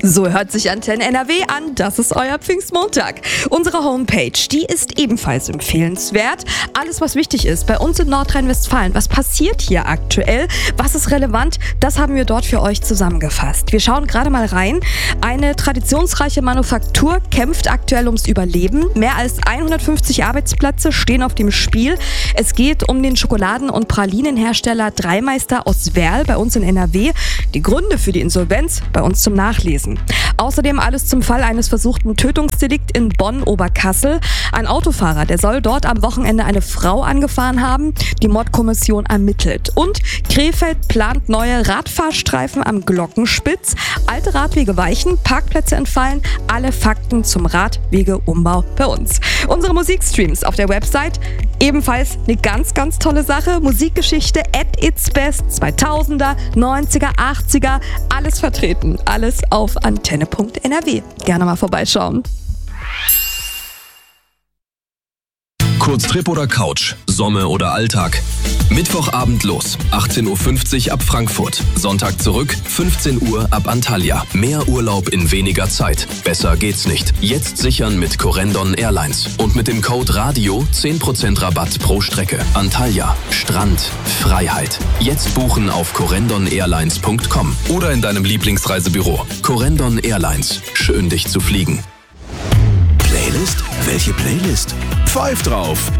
So hört sich Antenne NRW an, das ist euer Pfingstmontag. Unsere Homepage, die ist ebenfalls empfehlenswert. Alles, was wichtig ist bei uns in Nordrhein-Westfalen, was passiert hier aktuell, was ist relevant, das haben wir dort für euch zusammengefasst. Wir schauen gerade mal rein. Eine traditionsreiche Manufaktur kämpft aktuell ums Überleben. Mehr als 150 Arbeitsplätze stehen auf dem Spiel. Es geht um den Schokoladen- und Pralinenhersteller Dreimeister aus Werl bei uns in NRW. Die Gründe für die Insolvenz bei uns zum Nachlesen. Außerdem alles zum Fall eines versuchten Tötungsdelikts in Bonn-Oberkassel. Ein Autofahrer, der soll dort am Wochenende eine Frau angefahren haben. Die Mordkommission ermittelt. Und Krefeld plant neue Radfahrstreifen am Glockenspitz. Alte Radwege weichen, Parkplätze entfallen. Alle Fakten zum Radwegeumbau bei uns. Unsere Musikstreams auf der Website. Ebenfalls eine ganz, ganz tolle Sache. Musikgeschichte at its best. 2000er, 90er, 80er. Alles vertreten. Alles auf antenne.nrw. Gerne mal vorbeischauen. Kurztrip oder Couch, Somme oder Alltag. Mittwochabend los, 18.50 Uhr ab Frankfurt. Sonntag zurück, 15 Uhr ab Antalya. Mehr Urlaub in weniger Zeit. Besser geht's nicht. Jetzt sichern mit Corendon Airlines. Und mit dem Code RADIO 10% Rabatt pro Strecke. Antalya, Strand, Freiheit. Jetzt buchen auf corendon-airlines.com oder in deinem Lieblingsreisebüro. Corendon Airlines. Schön, dich zu fliegen. Playlist? Welche Playlist? Pfeif drauf!